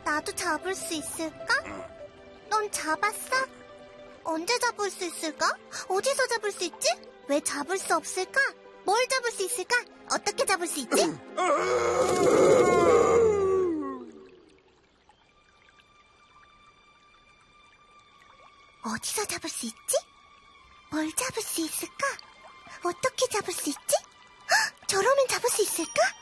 나도 잡을 수 있을까? 넌 잡았어? 언제 잡을 수 있을까? 어디서 잡을 수 있지? 왜 잡을 수 없을까? 뭘 잡을 수 있을까? 어떻게 잡을 수 있지? 어디서 잡을 수 있지? 뭘 잡을 수 있을까? 어떻게 잡을 수 있지? 헉, 저러면 잡을 수 있을까?